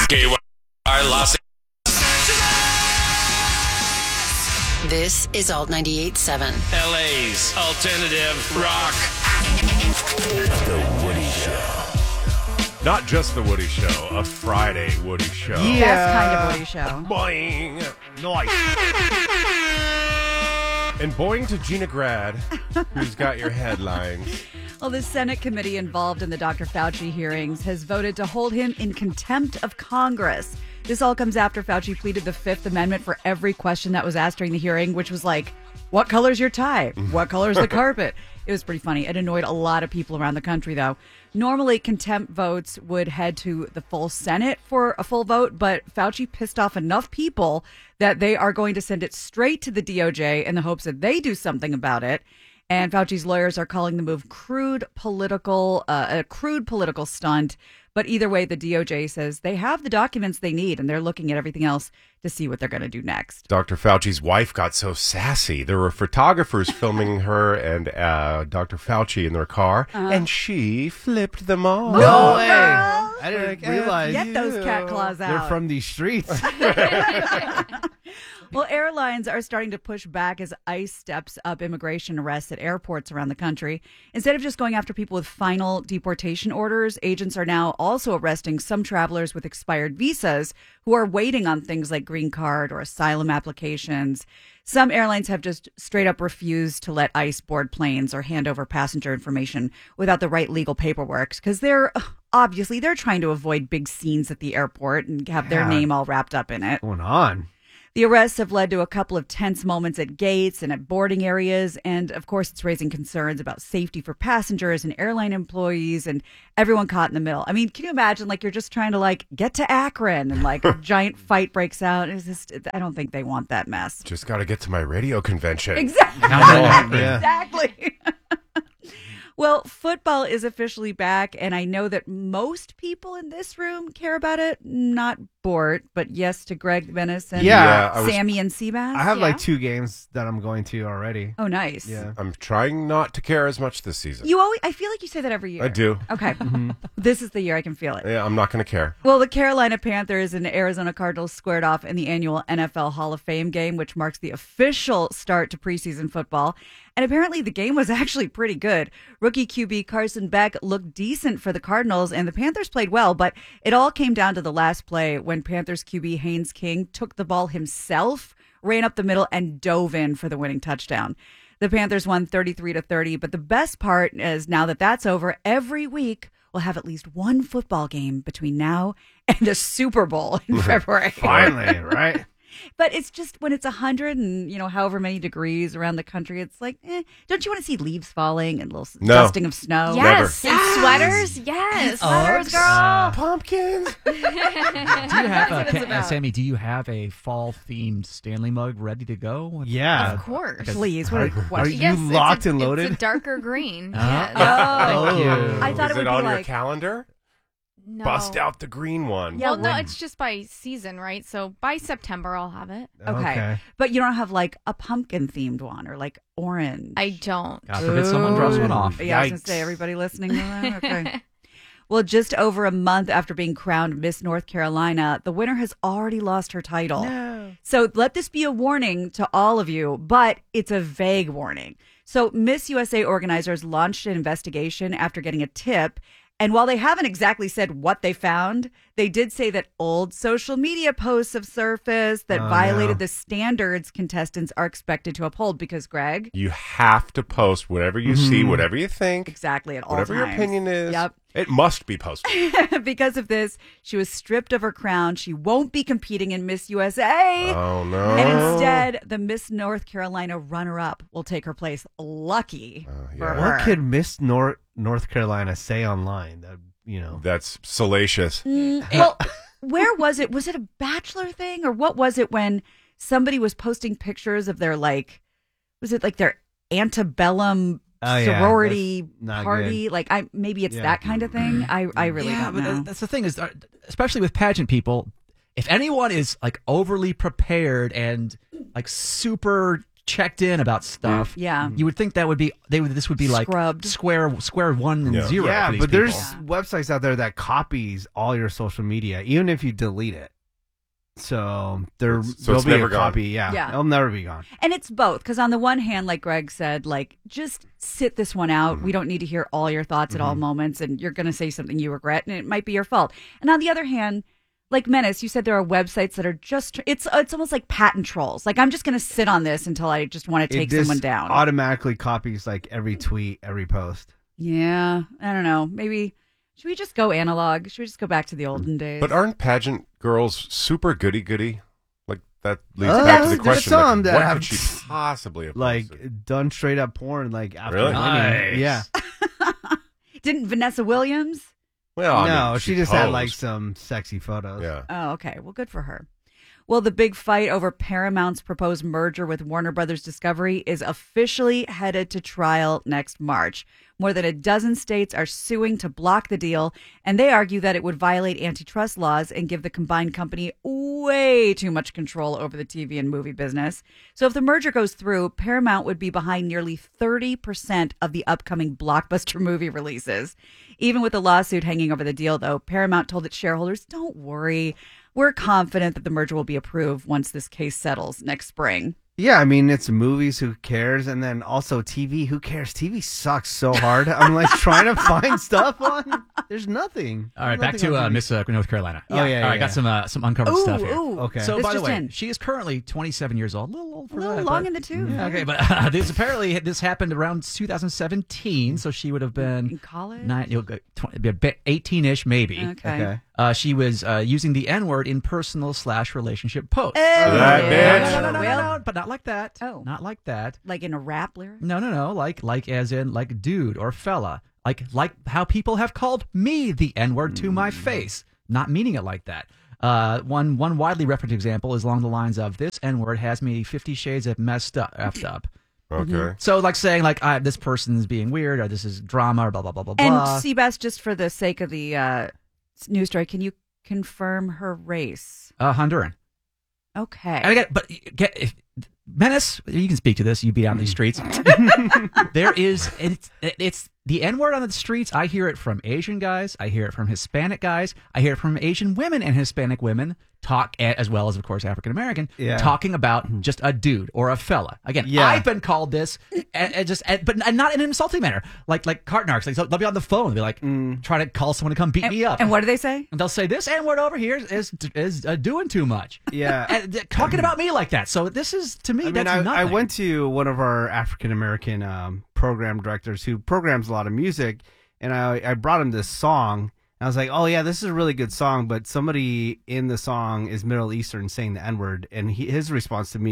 KY Los This is Alt 98.7. LA's alternative rock. The Woody Show. Not just the Woody Show, a Friday Woody Show. Best kind of Woody show. Boing. Nice. And boing to Gina Grad, who's got your headlines. Well, the Senate committee involved in the Dr. Fauci hearings has voted to hold him in contempt of Congress. This all comes after Fauci pleaded the Fifth Amendment for every question that was asked during the hearing, which was like, what color's your tie? What color's the carpet? It was pretty funny. It annoyed a lot of people around the country, though. Normally, contempt votes would head to the full Senate for a full vote, but Fauci pissed off enough people that they are going to send it straight to the DOJ in the hopes that they do something about it. And Fauci's lawyers are calling the move a crude political stunt. But either way, the DOJ says they have the documents they need, and they're looking at everything else to see what they're going to do next. Dr. Fauci's wife got so sassy. There were photographers filming her and Dr. Fauci in their car, and she flipped them off. No way. girl. I didn't realize. Get those cat claws out. They're from these streets. Well, airlines are starting to push back as ICE steps up immigration arrests at airports around the country. Instead of just going after people with final deportation orders, agents are now also arresting some travelers with expired visas who are waiting on things like green card or asylum applications. Some airlines have just straight up refused to let ICE board planes or hand over passenger information without the right legal paperwork because they're trying to avoid big scenes at the airport and have their name all wrapped up in it. What's going on? The arrests have led to a couple of tense moments at gates and at boarding areas. And of course, it's raising concerns about safety for passengers and airline employees and everyone caught in the middle. I mean, can you imagine you're just trying to get to Akron and a giant fight breaks out? It's just, I don't think they want that mess. Just got to get to my radio convention. Exactly. Yeah. Exactly. Well, football is officially back, and I know that most people in this room care about it. Not Bort, but yes to Greg Bennis and Sammy and Seabass. I have 2 games that I'm going to already. Oh, nice. Yeah. I'm trying not to care as much this season. I feel like you say that every year. I do. Okay. This is the year I can feel it. Yeah, I'm not going to care. Well, the Carolina Panthers and Arizona Cardinals squared off in the annual NFL Hall of Fame game, which marks the official start to preseason football. And apparently the game was actually pretty good. Rookie QB Carson Beck looked decent for the Cardinals, and the Panthers played well, but it all came down to the last play when Panthers QB Haynes King took the ball himself, ran up the middle, and dove in for the winning touchdown. The Panthers won 33-30, but the best part is now that that's over, every week we'll have at least one football game between now and the Super Bowl in February. Finally, right? But it's just when it's 100 and, however many degrees around the country, it's don't you want to see leaves falling and a little dusting of snow? Yes. And sweaters. Yes. Sweaters, girl. Pumpkins. Do you have That's what it's about. Sammy, do you have a fall-themed Stanley mug ready to go? Yeah. Of course. Please. What a Are question. you locked and loaded? It's a darker green. Oh. Yes. Thank you. I thought Is it it would on be your calendar? No. Bust out the green one. Yeah, Well, no, well- it's just by season, right? So by September, I'll have it. Okay. But you don't have a pumpkin themed one or orange. I don't. God forbid someone drops one off. Yeah, I was going Yikes. to say, everybody listening to that? Okay. Well, just over a month after being crowned Miss North Carolina, the winner has already lost her title. No. So let this be a warning to all of you, but it's a vague warning. So Miss USA organizers launched an investigation after getting a tip. And while they haven't exactly said what they found, they did say that old social media posts have surfaced that violated the standards contestants are expected to uphold. Because, Greg, You have to post whatever you see, whatever you think, exactly at all whatever times. your opinion is. Yep. It must be posted. Because of this, she was stripped of her crown. She won't be competing in Miss USA. Oh, no. And instead, the Miss North Carolina runner-up will take her place. Lucky for her. What could Miss North Carolina say online? That's salacious. Well, where was it? Was it a Bachelor thing? Or what was it when somebody was posting pictures of their, was it their antebellum sorority that's not party? Maybe it's that kind of thing. I really don't but know. that's the thing is, especially with pageant people, if anyone is overly prepared and super checked in about stuff. Yeah. You would think that would be this would be like Scrubbed. square one and zero. Yeah, for these but there's people. websites out there that copies all your social media, even if you delete it. So there'll it's be a never gone. copy. Yeah, Yeah. it'll never be gone. And it's both, because on the one hand, like Greg said, like, just sit this one out. We don't need to hear all your thoughts at all moments, and you're going to say something you regret, and it might be your fault. And on the other hand, like Menace, you said there are websites that are just, it's almost like patent trolls. Like, I'm just going to sit on this until I just want to take It just someone down. automatically copies like every tweet, every post. Yeah, I don't know. Maybe, should we just go analog? Should we just go back to the olden days? But aren't pageant girls super goody-goody? Like, that leads Oh, back to the there's question, some like, that what have could she possibly have Like posted? done straight up porn, like after Really? winning. Nice. Yeah. Didn't Vanessa Williams? Well, I no, mean, she just had like posed. some sexy photos. Yeah. Oh, okay. Well, good for her. Well, the big fight over Paramount's proposed merger with Warner Brothers Discovery is officially headed to trial next March. More than a dozen states are suing to block the deal, and they argue that it would violate antitrust laws and give the combined company way too much control over the TV and movie business. So if the merger goes through, Paramount would be behind nearly 30% of the upcoming blockbuster movie releases. Even with the lawsuit hanging over the deal, though, Paramount told its shareholders, don't worry. We're confident that the merger will be approved once this case settles next spring. Yeah, I mean, it's movies, who cares? And then also TV, who cares? TV sucks so hard. I'm like trying to find stuff on. There's nothing. All right, back Nothing to on TV. Miss North Carolina. Oh, yeah, All right, yeah, got some uncovered Ooh, stuff here. ooh. Okay. So, This by the just way, in. she is currently 27 years old. A little old for A little that. long but- in the tooth. Yeah, okay, but this happened around 2017, so she would have been In college? 18-ish, maybe. Okay. She was using the N-word in personal/relationship posts. That bitch. No, but not like that. Oh. Not like that. Like in a rap lyric? No, like as in like dude or fella. Like how people have called me the N-word to my face, not meaning it like that. One widely referenced example is along the lines of this N-word has me 50 shades of effed up. Okay. So like saying like this person's being weird or this is drama or blah blah blah blah And blah. Seabass, just for the sake of the news story, can you confirm her race? Honduran. Okay. And again, but Menace, you can speak to this. You be out in these streets. There is it's the N-word on the streets. I hear it from Asian guys. I hear it from Hispanic guys. I hear it from Asian women and Hispanic women talk, as well as of course African American, talking about just a dude or a fella. Again, I've been called this, but not in an insulting manner. Like Cartnarks, like, so they'll be on the phone and be like, try to call someone to come beat me up. And what do they say? And they'll say this N-word over here is doing too much. Yeah. And talking about me like that. So this is, to me, I mean, that's I nothing. went to one of our African American program directors who programs a lot of music, and I brought him this song. And I was like, oh, yeah, this is a really good song, but somebody in the song is Middle Eastern saying the N-word, and his response to me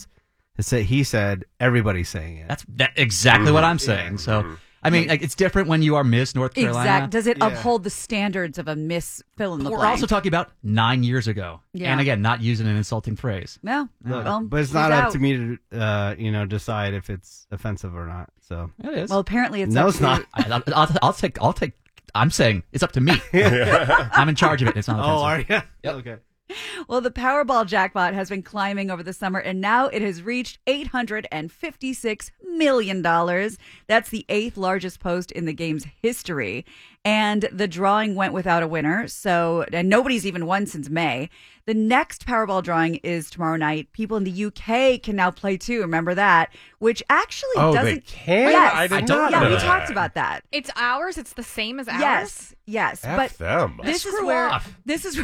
he said, everybody's saying it. That's exactly what I'm saying. So, I mean, like, it's different when you are Miss North Carolina. Exact. Does it uphold the standards of a Miss fill in the We're blank? also talking about 9 years ago. Yeah. And again, not using an insulting phrase. No. Well, But it's she's not up out. to me to decide if it's offensive or not. So It is. Well, apparently it's no, up it's to not. I'll take. I'm saying it's up to me. I'm in charge of it. It's not offensive. Oh, are you? Yep. Okay. Well, the Powerball jackpot has been climbing over the summer, and now it has reached $856 million. That's the 8th largest post in the game's history. And the drawing went without a winner, and nobody's even won since May. The next Powerball drawing is tomorrow night. People in the UK can now play too. Remember that? Which actually doesn't. they can? Yes. I did not Yeah, know we that. talked about that. It's ours. It's the same as ours. Yes. F But them. this is Screw where off.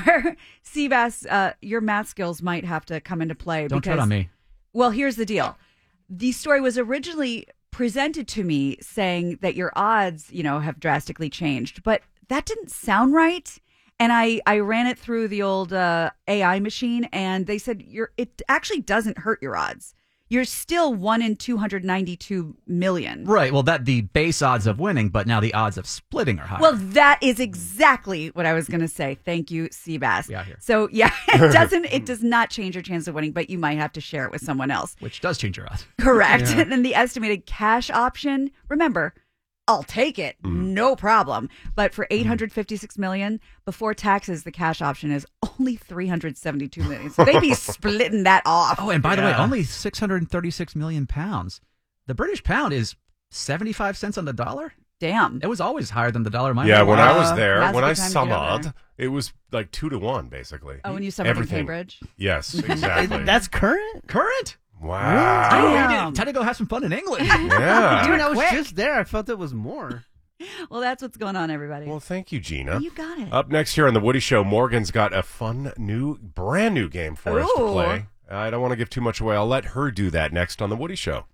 Seabass, your math skills might have to come into play. Don't tread because, on me. Well, here's the deal. The story was originally presented to me saying that your odds, have drastically changed, but that didn't sound right. And I ran it through the old AI machine, and they said it actually doesn't hurt your odds. You're still 1 in 292 million. Right. Well, the base odds of winning, but now the odds of splitting are higher. Well, that is exactly what I was going to say. Thank you, Seabass. Yeah, here. So, it does not change your chance of winning, but you might have to share it with someone else. which does change your odds. Correct. And then the estimated cash option, remember, I'll take it. No problem. But for $856 million before taxes, the cash option is only 372 million. So they'd be splitting that off. Oh, and by the way, only 636 million pounds. The British pound is 75 cents on the dollar. Damn. It was always higher than the dollar. Yeah, when I was there, now's when a I good time to get over summered, there. it was like 2-1, basically. Oh, when you summered in Cambridge? Yes, exactly. That's current? Current? Wow. Time to go have some fun in England. Yeah. Dude, I was just there. I felt it was more. Well, that's what's going on, everybody. Well, thank you, Gina. You got it. Up next here on The Woody Show, Morgan's got a fun, brand new game for us to Ooh. play. I don't want to give too much away. I'll let her do that next on The Woody Show.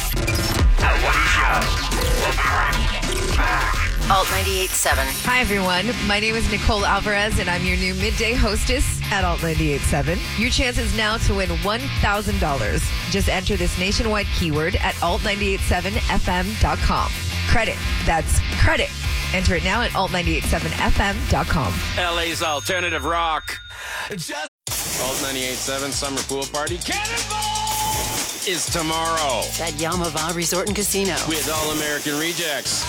Alt 98.7. Hi, everyone. My name is Nicole Alvarez, and I'm your new midday hostess at Alt 98.7. Your chance is now to win $1,000. Just enter this nationwide keyword at alt987fm.com. Credit. That's credit. Enter it now at alt987fm.com. LA's alternative rock. Alt 98.7 Summer Pool Party Cannonball is tomorrow At Yamava Resort and Casino. with All American Rejects.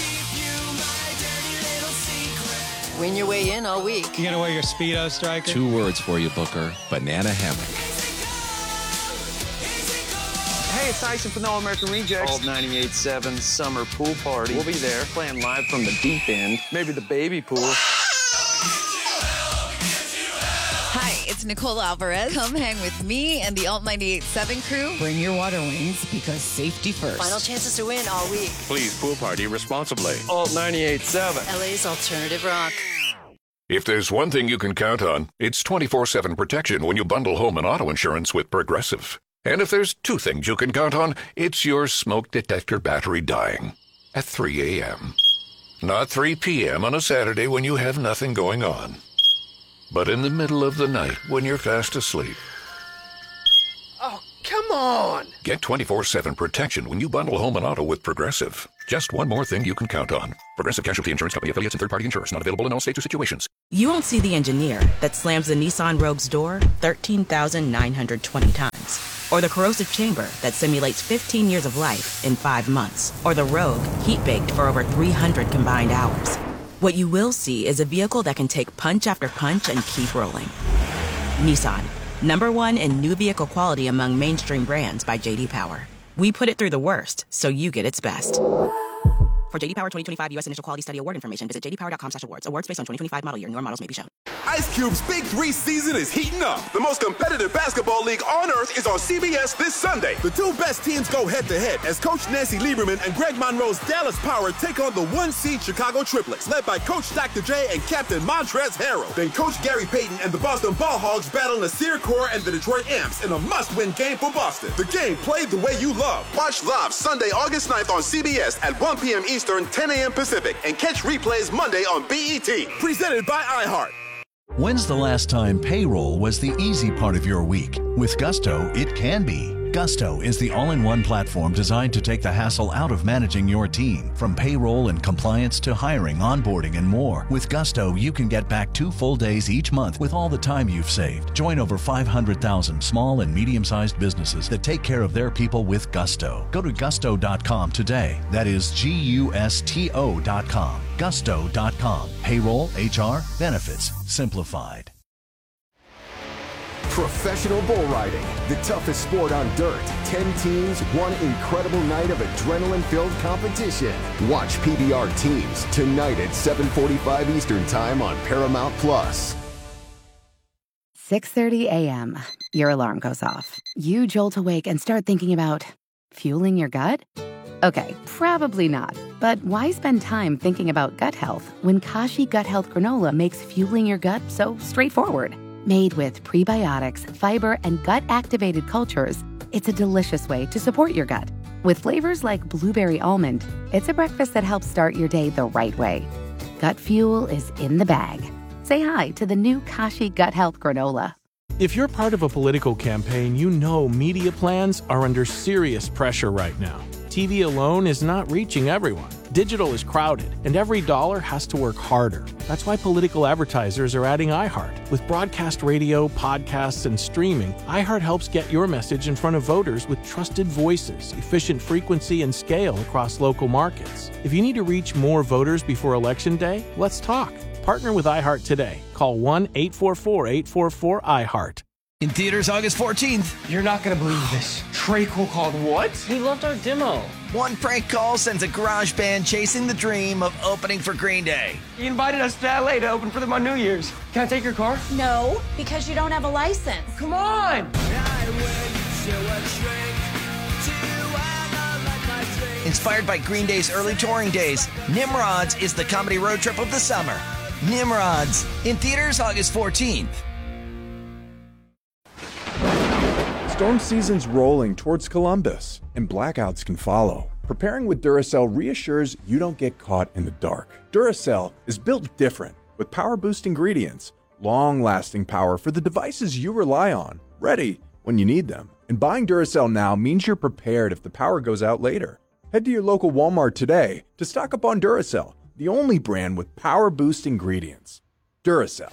Win your way in all week. You gonna wear your Speedo, Striker? 2 words for you, Booker. Banana hammock. Hey, it's Tyson from the All American Rejects. Alt 98.7 Summer Pool Party. We'll be there playing live from the deep end, maybe the baby pool. Hi, it's Nicole Alvarez. Come hang with me and the Alt 98.7 crew. Bring your water wings because safety first. Final chances to win all week. Please pool party responsibly. Alt 98.7. LA's alternative rock. If there's one thing you can count on, it's 24/7 protection when you bundle home and auto insurance with Progressive. And if there's 2 things you can count on, it's your smoke detector battery dying at 3 a.m. Not 3 p.m. on a Saturday when you have nothing going on, but in the middle of the night when you're fast asleep. Oh, come on! Get 24/7 protection when you bundle home and auto with Progressive. Just one more thing you can count on. Progressive Casualty Insurance Company affiliates and third-party insurers. Not available in all states or situations. You won't see the engineer that slams the Nissan Rogue's door 13,920 times. Or the corrosive chamber that simulates 15 years of life in 5 months. Or the Rogue heat-baked for over 300 combined hours. What you will see is a vehicle that can take punch after punch and keep rolling. Nissan, #1 in new vehicle quality among mainstream brands by J.D. Power. We put it through the worst, so you get its best. For J.D. Power 2025 U.S. Initial Quality Study Award information, visit jdpower.com/awards. Awards based on 2025 model year. Newer models may be shown. Ice Cube's Big 3 season is heating up. The most competitive basketball league on earth is on CBS this Sunday. The 2 best teams go head-to-head as Coach Nancy Lieberman and Greg Monroe's Dallas Power take on the 1-seed Chicago Triplets, led by Coach Dr. J and Captain Montrezl Harrell. Then Coach Gary Payton and the Boston Ball Hogs battle Nasir Kaur and the Detroit Amps in a must-win game for Boston. The game played the way you love. Watch live Sunday, August 9th on CBS at 1 p.m. Eastern, 10 a.m. Pacific, and catch replays Monday on BET. Presented by iHeart. When's the last time payroll was the easy part of your week? With Gusto, it can be. Gusto is the all-in-one platform designed to take the hassle out of managing your team. From payroll and compliance to hiring, onboarding, and more. With Gusto, you can get back 2 full days each month with all the time you've saved. Join over 500,000 small and medium-sized businesses that take care of their people with Gusto. Go to gusto.com today. That is Gusto.com. Gusto.com. Payroll, HR, benefits, simplified. Professional bull riding, the toughest sport on dirt. 10 teams, one incredible night of adrenaline-filled competition. Watch PBR Teams tonight at 7:45 Eastern Time on Paramount Plus. 6:30 a.m. Your alarm goes off. You jolt awake and start thinking about fueling your gut? Okay, probably not. But why spend time thinking about gut health when Kashi Gut Health Granola makes fueling your gut so straightforward? Made with prebiotics, fiber, and gut-activated cultures, it's a delicious way to support your gut. With flavors like blueberry almond, it's a breakfast that helps start your day the right way. Gut fuel is in the bag. Say hi to the new Kashi Gut Health Granola. If you're part of a political campaign, you know media plans are under serious pressure right now. TV alone is not reaching everyone. Digital is crowded, and every dollar has to work harder. That's why political advertisers are adding iHeart. With broadcast radio, podcasts, and streaming, iHeart helps get your message in front of voters with trusted voices, efficient frequency, and scale across local markets. If you need to reach more voters before Election Day, let's talk. Partner with iHeart today. Call 1-844-844-iHeart. In theaters August 14th. You're not going to believe this. Trey Cole called what? He loved our demo. One prank call sends a garage band chasing the dream of opening for Green Day. He invited us to LA to open for them on New Year's. Can I take your car? No, because you don't have a license. Come on! Inspired by Green Day's early touring days, Nimrods is the comedy road trip of the summer. Nimrods, in theaters August 14th. Storm season's rolling towards Columbus, and blackouts can follow. Preparing with Duracell reassures you don't get caught in the dark. Duracell is built different, with power-boost ingredients, long-lasting power for the devices you rely on, ready when you need them. And buying Duracell now means you're prepared if the power goes out later. Head to your local Walmart today to stock up on Duracell, the only brand with power-boost ingredients. Duracell.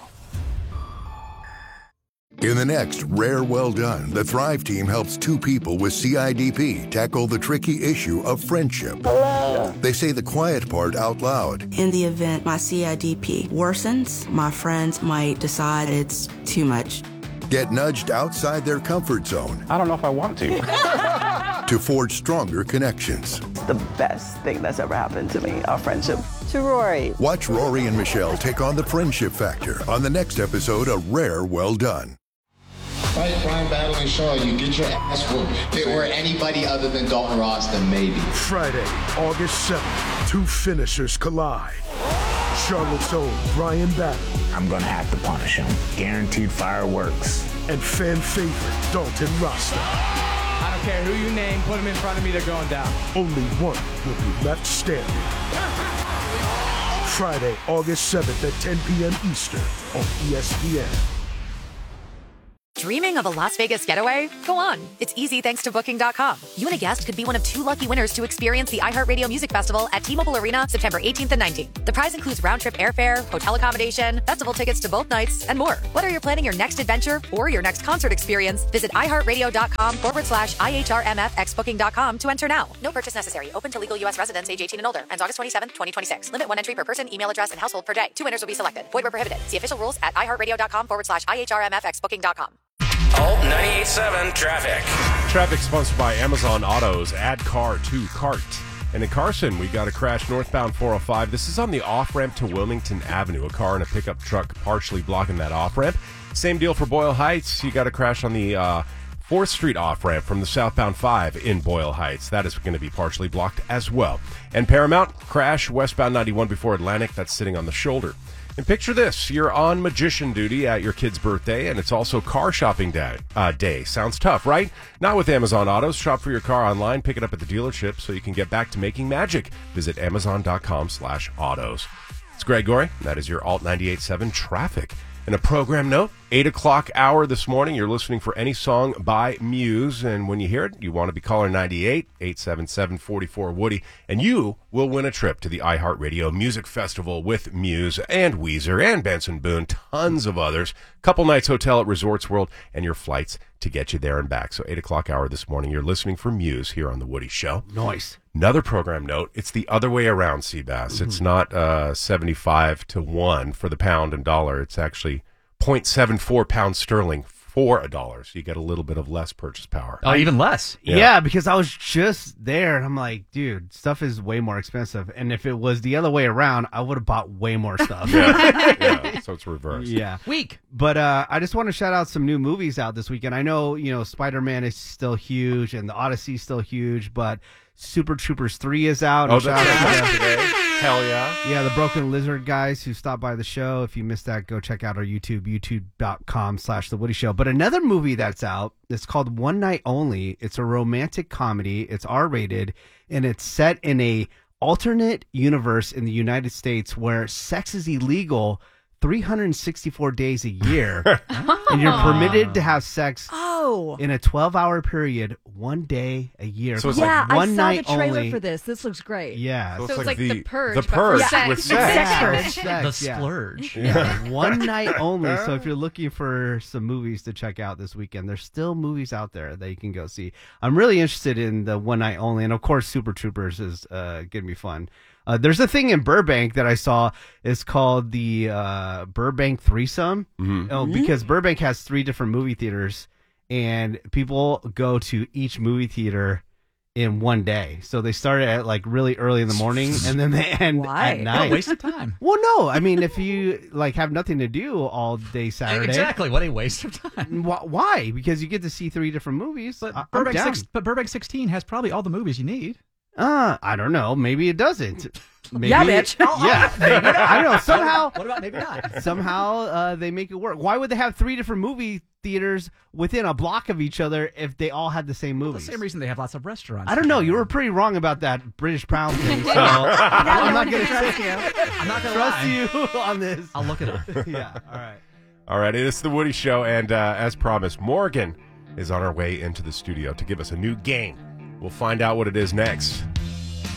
In the next Rare Well Done, the Thrive team helps two people with CIDP tackle the tricky issue of friendship. They say the quiet part out loud. In the event my CIDP worsens, my friends might decide it's too much. Get nudged outside their comfort zone. I don't know if I want to. To forge stronger connections. The best thing that's ever happened to me, our friendship. To Rory. Watch Rory and Michelle take on the friendship factor on the next episode of Rare Well Done. Fight Brian Battling Shaw, you get your ass whooped. If it were anybody other than Dalton Ross, then maybe. Friday, August 7th, two finishers collide. Charlotte's own Brian Battling. I'm gonna have to punish him. Guaranteed fireworks. And fan favorite Dalton Rasta. I don't care who you name, put him in front of me, they're going down. Only one will be left standing. Friday, August 7th at 10 p.m. Eastern on ESPN. Dreaming of a Las Vegas getaway? Go on. It's easy thanks to Booking.com. You and a guest could be one of two lucky winners to experience the iHeartRadio Music Festival at T-Mobile Arena September 18th and 19th. The prize includes round-trip airfare, hotel accommodation, festival tickets to both nights, and more. Whether you're planning your next adventure or your next concert experience, visit iHeartRadio.com/IHRMFXBooking.com to enter now. No purchase necessary. Open to legal U.S. residents age 18 and older. Ends August 27th, 2026. Limit one entry per person, email address, and household per day. Two winners will be selected. Void where prohibited. See official rules at iHeartRadio.com/IHRMFXBooking.com. Alt 98.7 Traffic. Traffic sponsored by Amazon Autos. Add car to cart. And in Carson, we got a crash northbound 405. This is on the off-ramp to Wilmington Avenue. A car and a pickup truck partially blocking that off-ramp. Same deal for Boyle Heights. You got a crash on the 4th Street off-ramp from the southbound 5 in Boyle Heights. That is going to be partially blocked as well. And Paramount, crash westbound 91 before Atlantic. That's sitting on the shoulder. And picture this, you're on magician duty at your kid's birthday, and it's also car shopping day. Sounds tough, right? Not with Amazon Autos. Shop for your car online, pick it up at the dealership so you can get back to making magic. Visit Amazon.com/autos. It's Greg Gorey, and that is your Alt 98.7 Traffic. And a program note, 8 o'clock hour this morning, you're listening for any song by Muse, and when you hear it, you want to be caller 98, 877-44-WOODY, and you will win a trip to the iHeartRadio Music Festival with Muse and Weezer and Benson Boone, tons of others, couple nights hotel at Resorts World, and your flights to get you there and back. So 8 o'clock hour this morning, you're listening for Muse here on The Woody Show. Nice. Another program note, it's the other way around, Seabass. It's not 75 to 1 for the pound and dollar. It's actually 0.74 pounds sterling for $1. So you get a little bit of less purchase power. Oh, even less. Yeah, because I was just there and I'm like, dude, stuff is way more expensive. And if it was the other way around, I would have bought way more stuff. Yeah, so it's reversed. Yeah. Weak. But I just want to shout out some new movies out this weekend. I know, Spider-Man is still huge and the Odyssey is still huge, but Super Troopers 3 is out. Oh, that's today. Hell yeah. Yeah, the Broken Lizard guys who stopped by the show. If you missed that, go check out our YouTube, youtube.com/The Woody Show. But another movie that's out, it's called One Night Only. It's a romantic comedy. It's R-rated, and it's set in a alternate universe in the United States where sex is illegal 364 days a year, and you're permitted to have sex Whoa. In a 12-hour period, one day a year. So it's yeah, like one I saw night the trailer only. for this. This looks great. Yeah. So it's like the Purge. The but for Purge sex. with sex. Sex, The yeah. splurge. Yeah. One night only. So if you're looking for some movies to check out this weekend, there's still movies out there that you can go see. I'm really interested in the one night only, and of course, Super Troopers is gonna be fun. There's a thing in Burbank that I saw. It's called the Burbank Threesome. Because Burbank has 3 different movie theaters, and people go to each movie theater in one day. So they start at like really early in the morning, and then they end at night. Waste of time. Well, no, I mean if you like have nothing to do all day Saturday, Exactly. What a waste of time. Why? Because you get to see 3 different movies. But I'm down. Burbank 16 has probably all the movies you need. I don't know. Maybe it doesn't. Maybe, Yeah, bitch. Yeah, maybe not. I don't know. Somehow, What about maybe not? somehow they make it work. Why would they have 3 different movie theaters within a block of each other if they all had the same The movies? same reason they have lots of restaurants. I don't know. You were pretty wrong about that British pound thing. So I'm not going to trust you. I'm not going to Trust lie. you on this. I'll look it up. Yeah. All right. All right, it is the Woody Show, and as promised, Morgan is on her way into the studio to give us a new game. We'll find out what it is next.